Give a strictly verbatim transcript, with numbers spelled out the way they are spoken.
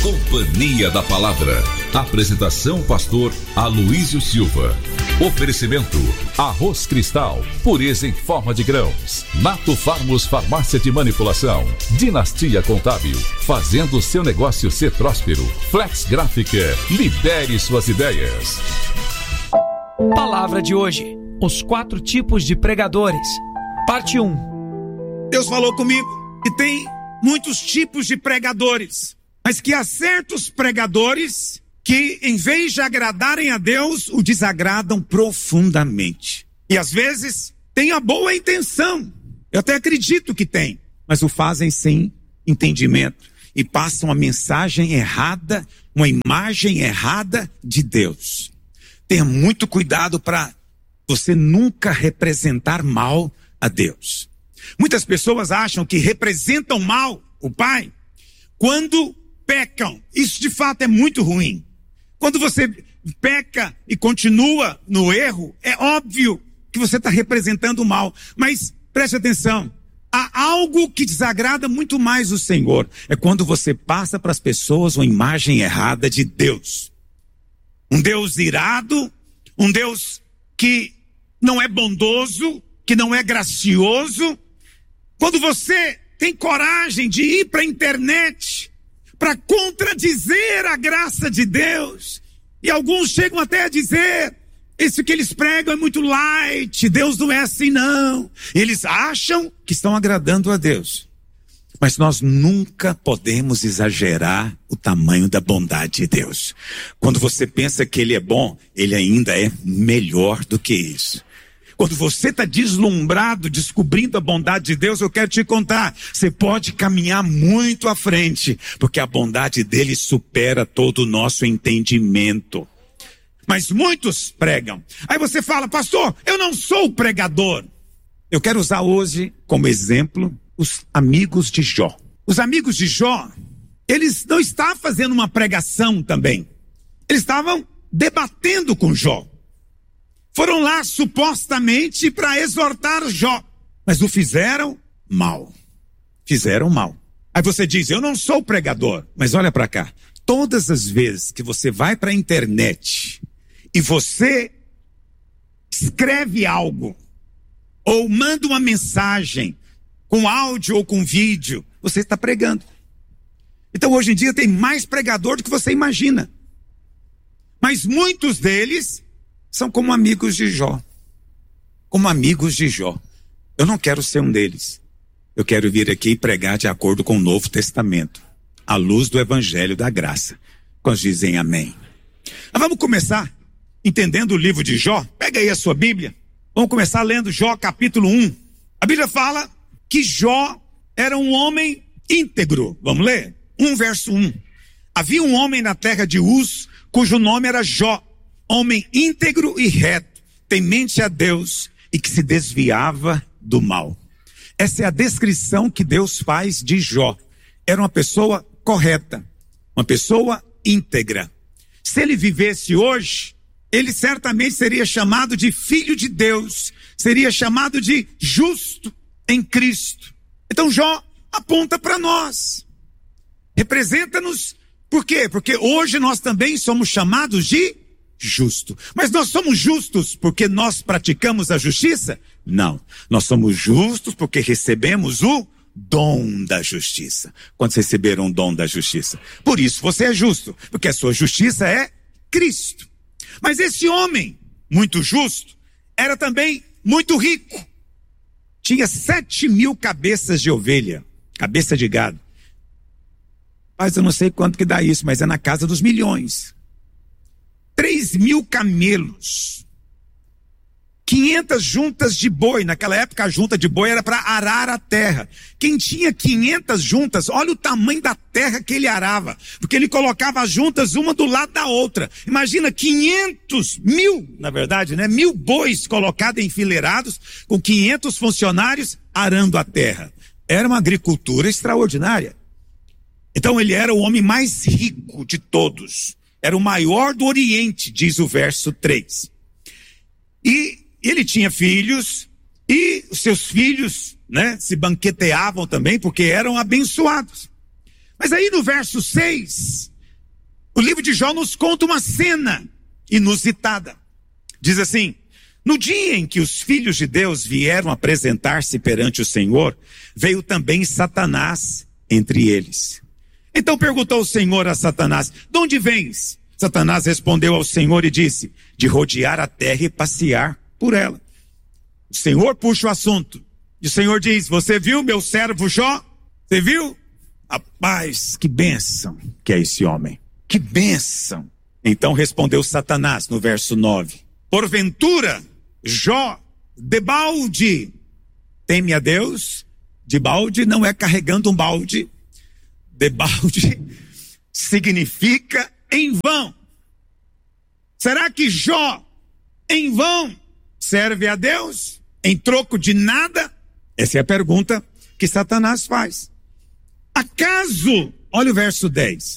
Companhia da Palavra. Apresentação pastor Aloísio Silva. Oferecimento Arroz Cristal, pureza em forma de grãos. Nato Farmos Farmácia de Manipulação. Dinastia Contábil, fazendo seu negócio ser próspero. Flex Gráfica, lidere suas ideias. Palavra de hoje: os quatro tipos de pregadores. Parte um. Deus falou comigo que tem muitos tipos de pregadores, mas que há certos pregadores que, em vez de agradarem a Deus, o desagradam profundamente. E às vezes tem a boa intenção, eu até acredito que tem, mas o fazem sem entendimento e passam a mensagem errada, uma imagem errada de Deus. Tenha muito cuidado para você nunca representar mal a Deus. Muitas pessoas acham que representam mal o Pai quando pecam. Isso de fato é muito ruim. Quando você peca e continua no erro, é óbvio que você está representando o mal. Mas preste atenção, há algo que desagrada muito mais o Senhor. É quando você passa para as pessoas uma imagem errada de Deus. Um Deus irado, um Deus que não é bondoso, que não é gracioso. Quando você tem coragem de ir para a internet para contradizer a graça de Deus, e alguns chegam até a dizer, isso que eles pregam é muito light, Deus não é assim não. Eles acham que estão agradando a Deus. Mas nós nunca podemos exagerar o tamanho da bondade de Deus. Quando você pensa que Ele é bom, Ele ainda é melhor do que isso. Quando você está deslumbrado, descobrindo a bondade de Deus, eu quero te contar, você pode caminhar muito à frente, porque a bondade dele supera todo o nosso entendimento. Mas muitos pregam. Aí você fala, pastor, eu não sou pregador. Eu quero usar hoje como exemplo os amigos de Jó. Os amigos de Jó, eles não estavam fazendo uma pregação também. Eles estavam debatendo com Jó. Foram lá supostamente para exortar Jó, mas o fizeram mal. Fizeram mal. Aí você diz, eu não sou pregador, mas olha para cá. Todas as vezes que você vai para a internet e você escreve algo, ou manda uma mensagem com áudio ou com vídeo, você está pregando. Então hoje em dia tem mais pregador do que você imagina. Mas muitos deles são como amigos de Jó. Como amigos de Jó. Eu não quero ser um deles. Eu quero vir aqui e pregar de acordo com o Novo Testamento, à luz do Evangelho da Graça. Quando dizem amém. Mas vamos começar entendendo o livro de Jó. Pega aí a sua Bíblia. Vamos começar lendo Jó capítulo um. A Bíblia fala que Jó era um homem íntegro. Vamos ler? um verso um. Havia um homem na terra de Uz, cujo nome era Jó. Homem íntegro e reto, temente a Deus e que se desviava do mal. Essa é a descrição que Deus faz de Jó. Era uma pessoa correta, uma pessoa íntegra. Se ele vivesse hoje, ele certamente seria chamado de filho de Deus, seria chamado de justo em Cristo. Então Jó aponta para nós, representa-nos. Por quê? Porque hoje nós também somos chamados de justo. Mas nós somos justos porque nós praticamos a justiça? Não. Nós somos justos porque recebemos o dom da justiça. Quando receberam o dom da justiça? Por isso você é justo, porque a sua justiça é Cristo. Mas esse homem, muito justo, era também muito rico. Tinha sete mil cabeças de ovelha, cabeça de gado. Mas eu não sei quanto que dá isso, mas é na casa dos milhões. Três mil camelos, quinhentas juntas de boi. Naquela época a junta de boi era para arar a terra. Quem tinha quinhentas juntas, olha o tamanho da terra que ele arava, porque ele colocava as juntas uma do lado da outra. Imagina quinhentos, mil, na verdade, né? Mil bois colocados enfileirados com quinhentos funcionários arando a terra. Era uma agricultura extraordinária. Então ele era o homem mais rico de todos. Era o maior do Oriente, diz o verso três. E ele tinha filhos, e os seus filhos, né, se banqueteavam também, porque eram abençoados. Mas aí no verso seis, O livro de Jó nos conta uma cena inusitada. Diz assim: no dia em que os filhos de Deus vieram apresentar-se perante o Senhor, veio também Satanás entre eles. Então perguntou o Senhor a Satanás: de onde vens? Satanás respondeu ao Senhor e disse: de rodear a terra e passear por ela. O Senhor puxa o assunto. E o Senhor diz: você viu meu servo Jó? Você viu? Rapaz, que bênção que é esse homem. Que bênção. Então respondeu Satanás no verso nove: porventura Jó, debalde, teme a Deus? De balde não é carregando um balde. Debalde significa em vão. Será que Jó, em vão, serve a Deus? Em troco de nada? Essa é a pergunta que Satanás faz. Acaso, olha o verso dez.